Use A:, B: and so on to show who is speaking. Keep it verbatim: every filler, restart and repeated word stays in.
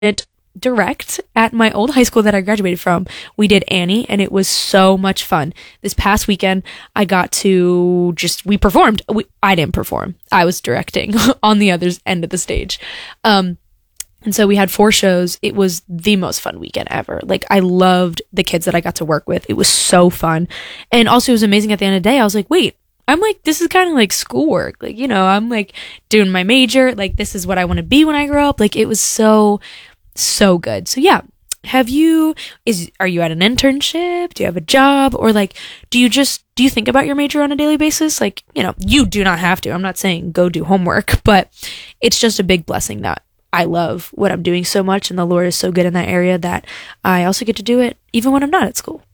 A: didn't direct at my old high school that I graduated from. We did Annie, and it was so much fun. This past weekend, I got to just, we performed. We, I didn't perform. I was directing on the other end of the stage. Um, and so we had four shows. It was the most fun weekend ever. Like, I loved the kids that I got to work with. It was so fun. And also, it was amazing at the end of the day. I was like, wait, I'm like, this is kind of like schoolwork. Like, you know, I'm like doing my major. Like, this is what I want to be when I grow up. Like, it was so so good. So yeah, have you, is, are you at an internship? Do you have a job? Or like, do you just, do you think about your major on a daily basis? Like, you know, you do not have to. I'm not saying go do homework, but it's just a big blessing that I love what I'm doing so much, and the Lord is so good in that area that I also get to do it even when I'm not at school.